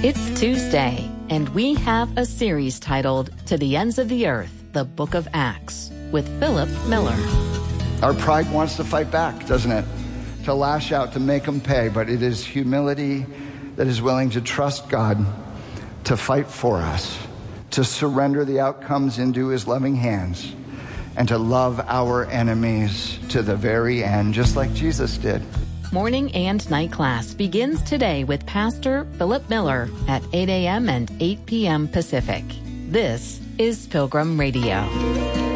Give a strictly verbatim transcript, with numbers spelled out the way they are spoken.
It's Tuesday, and we have a series titled To the Ends of the Earth, the Book of Acts, with Philip Miller. Our pride wants to fight back, doesn't it? To lash out, to make them pay, but it is humility that is willing to trust God to fight for us, to surrender the outcomes into his loving hands, and to love our enemies to the very end, just like Jesus did. Morning and night class begins today with Pastor Philip Miller at eight a.m. and eight p.m. Pacific. This is Pilgrim Radio.